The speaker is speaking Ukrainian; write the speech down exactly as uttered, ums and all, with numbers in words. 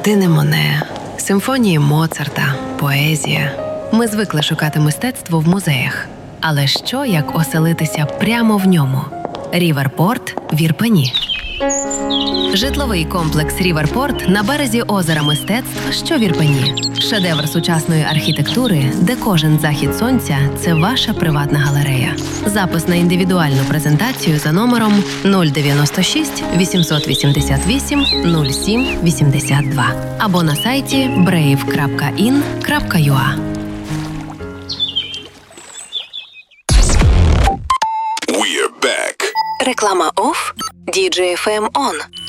картини Моне, симфонії Моцарта, поезія. Ми звикли шукати мистецтво в музеях. Але що, як оселитися прямо в ньому? Ріверпорт в Ірпені. Житловий комплекс «Ріверпорт» на березі озера мистецтв, що в Ірпені. Шедевр сучасної архітектури, де кожен захід сонця – це ваша приватна галерея. Запис на індивідуальну презентацію за номером нуль дев'яносто шість вісімсот вісімдесят вісім нуль сім вісімдесят два або на сайті брейв крапка ін крапка ю а. We're back. Реклама оф, ді джей еф ем он.